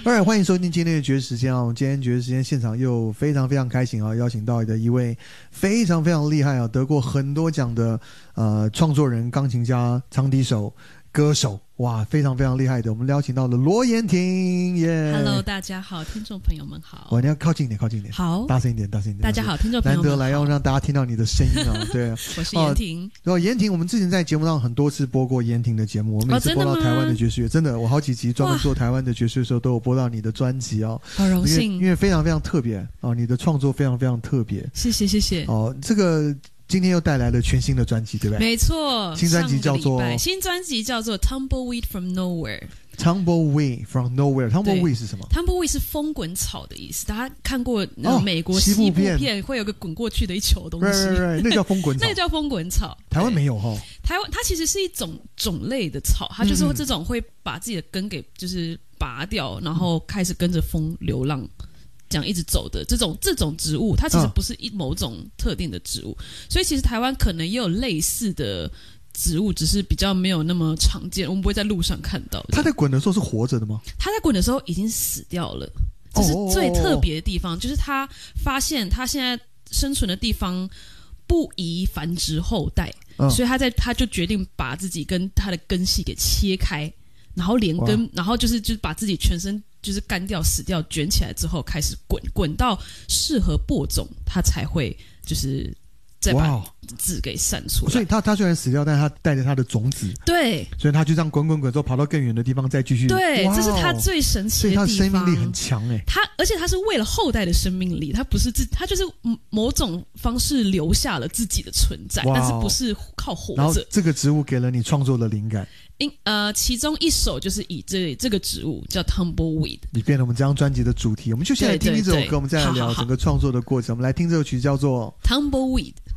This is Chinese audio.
Alright， 欢迎收听今天的爵士时间啊！我们今天爵士时间现场又非常非常开心啊，邀请到的一位非常非常厉害啊，得过很多奖的创作人、钢琴家、长笛手、歌手，哇，非常非常厉害的。我们邀请到了罗妍婷耶、 Hello， 大家好，听众朋友们好。 哇，你要靠近一点，靠近一点， 好， 大声一点，大声一点。 大家好，听众朋友们好。 难得来要让大家听到你的声音啊，对啊。 我是妍婷。 妍婷，我们之前在节目上很多次播过妍婷的节目，我每次播到台湾的爵士乐，真的，我好几集专门做台湾的爵士的时候，都有播到你的专辑哦。 好荣幸， 因为非常非常特别哦，你的创作非常非常特别。 谢谢谢谢。 哦，这个今天又带来了全新的专辑，对不对？ 没错， 新专辑叫做 Tumbleweed from Nowhere。Tumbleweed from Nowhere。Tumbleweed 是什么 ？Tumbleweed 是风滚草的意思。大家看过美国西部片会有个滚过去的一球东西， 那叫风滚草。 那个叫风滚草。 台湾没有哈。 台湾它其实是一种类的草，它就是这种会把自己的根给就是拔掉，然后开始跟着风流浪。这样一直走的这种植物，它其实不是某种特定的植物，所以其实台湾可能也有类似的植物，只是比较没有那么常见，我们不会在路上看到。 它在滚的时候是活着的吗？ 它在滚的时候已经死掉了，这是最特别的地方，就是他发现他现在生存的地方不宜繁殖后代，所以他就决定把自己跟他的根系给切开，然后连根，然后就是把自己全身就是干掉、死掉、卷起来之后，开始滚到适合播种，它才会就是再把籽给散出来。 所以它虽然死掉，但是它带着它的种子， 对， 所以它就这样滚之后跑到更远的地方再继续。 对，这是它最神奇的地方。 所以它生命力很强哎。 而且它是为了后代的生命力，它不是它就是某种方式留下了自己的存在，但是不是靠活着。 然后这个植物给了你创作的灵感。 其中一首就是以这个植物叫 Tumbleweed， 你变成我们这张专辑的主题。我们就先来听这首歌，我们再来聊整个创作的过程。我们来听这首曲叫做 Tumbleweed。